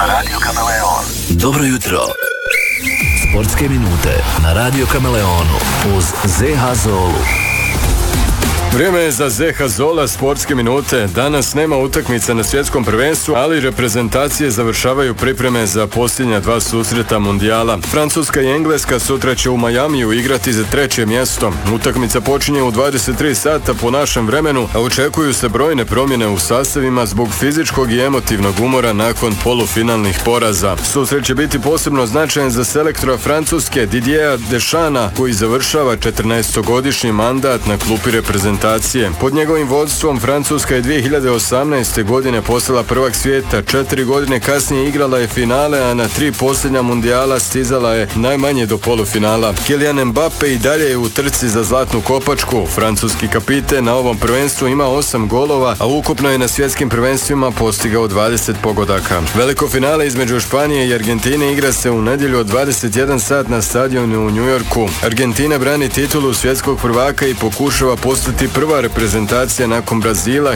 Radio Kameleon. Dobro jutro. Sportske minute na Radio Kameleonu uz ZH Zolu. Vrijeme je za ZH Zola sportske minute. Danas nema utakmica na svjetskom prvenstvu, ali reprezentacije završavaju pripreme za posljednja dva susreta mundijala. Francuska i Engleska sutra će u Majamiju igrati za treće mjesto. Utakmica počinje u 23 sata po našem vremenu, a očekuju se brojne promjene u sastavima zbog fizičkog i emotivnog umora nakon polufinalnih poraza. Susret će biti posebno značajan za selektora Francuske Didiera Deschampa, koji završava 14-godišnji mandat na klupi reprezentacije. Pod njegovim vodstvom Francuska je 2018. godine postala prvak svijeta, 4 godine kasnije igrala je finale, a na 3 posljednja mundijala stizala je najmanje do polufinala. Kylian Mbappe i dalje je u trci za zlatnu kopačku. Francuski kapiten na ovom prvenstvu ima 8 golova, a ukupno je na svjetskim prvenstvima postigao 20 pogodaka. Veliko finale između Španije i Argentine igra se u nedjelju od 21 sat na stadionu u New Yorku. Argentina brani titulu svjetskog prvaka i pokušava postati prva reprezentacija nakon Brazila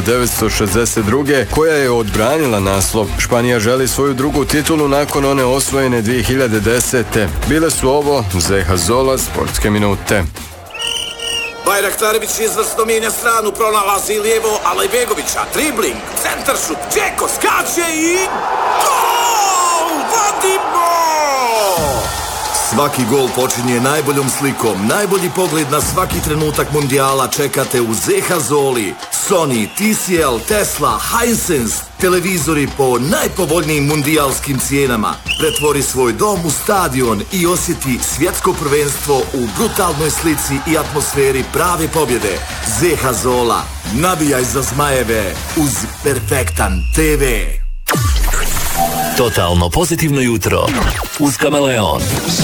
1962. koja je odbranila naslov. Španija želi svoju drugu titulu nakon one osvojene 2010. Bile su ovo ZH Zola sportske minute. Bajraktarević izvrsno mijenja stranu, pronalazi lijevo Alajbegovića, dribling, centaršut, Džeko skače i gol! Vadimo! Svaki gol počinje najboljom slikom, najbolji pogled na svaki trenutak mundijala čekate u ZH Zoli. Sony, TCL, Tesla, Hisense, televizori po najpovoljnijim mundijalskim cijenama. Pretvori svoj dom u stadion i osjeti svjetsko prvenstvo u brutalnoj slici i atmosferi prave pobjede. ZH Zola, nabijaj za zmajeve uz perfektan TV. Totalno pozitivno jutro uz Kameleon.